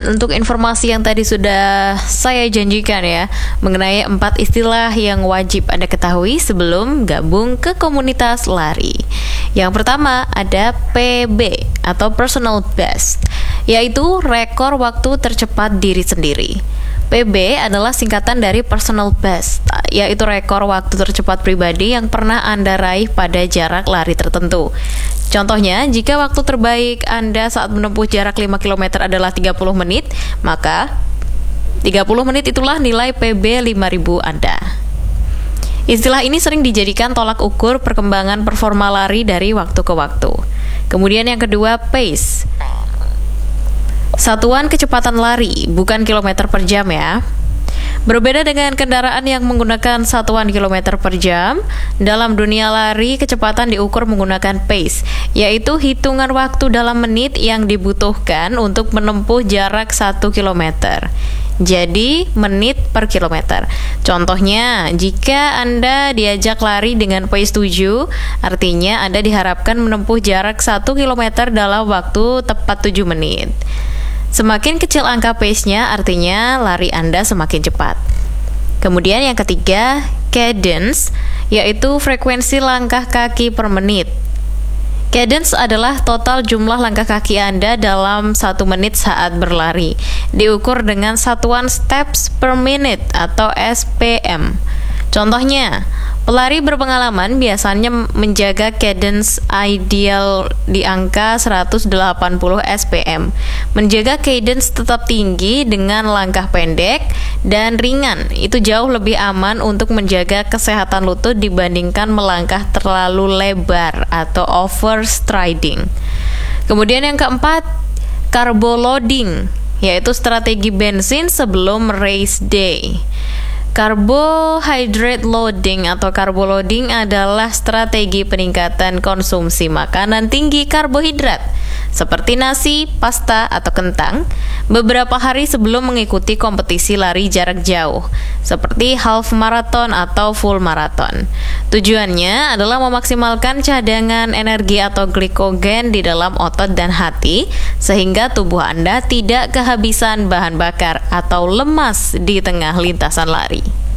untuk informasi yang tadi sudah saya janjikan ya, mengenai 4 istilah yang wajib Anda ketahui sebelum gabung ke komunitas lari. Yang pertama ada PB atau personal best, yaitu rekor waktu tercepat diri sendiri. PB adalah singkatan dari personal best, yaitu rekor waktu tercepat pribadi yang pernah Anda raih pada jarak lari tertentu. Contohnya, jika waktu terbaik Anda saat menempuh jarak 5 km adalah 30 menit, maka 30 menit itulah nilai PB 5000 Anda. Istilah ini sering dijadikan tolak ukur perkembangan performa lari dari waktu ke waktu. Kemudian yang kedua, pace. Satuan kecepatan lari, bukan kilometer per jam ya. Berbeda dengan kendaraan yang menggunakan satuan kilometer per jam, dalam dunia lari kecepatan diukur menggunakan pace, yaitu hitungan waktu dalam menit yang dibutuhkan untuk menempuh jarak 1 km. Jadi, menit per kilometer. Contohnya, jika Anda diajak lari dengan pace 7, artinya Anda diharapkan menempuh jarak 1 km dalam waktu tepat 7 menit. Semakin kecil angka pace-nya, artinya lari Anda semakin cepat. Kemudian yang ketiga, cadence, yaitu frekuensi langkah kaki per menit. Cadence adalah total jumlah langkah kaki Anda dalam 1 menit saat berlari, diukur dengan satuan steps per minute atau SPM. Contohnya, pelari berpengalaman biasanya menjaga cadence ideal di angka 180 SPM. Menjaga cadence tetap tinggi dengan langkah pendek dan ringan itu jauh lebih aman untuk menjaga kesehatan lutut dibandingkan melangkah terlalu lebar atau overstriding. Kemudian yang keempat, carbo loading, yaitu strategi bensin sebelum race day. Carbohydrate loading atau carbo loading adalah strategi peningkatan konsumsi makanan tinggi karbohidrat seperti nasi, pasta, atau kentang beberapa hari sebelum mengikuti kompetisi lari jarak jauh seperti half marathon atau full marathon. Tujuannya adalah memaksimalkan cadangan energi atau glikogen di dalam otot dan hati sehingga tubuh Anda tidak kehabisan bahan bakar atau lemas di tengah lintasan lari.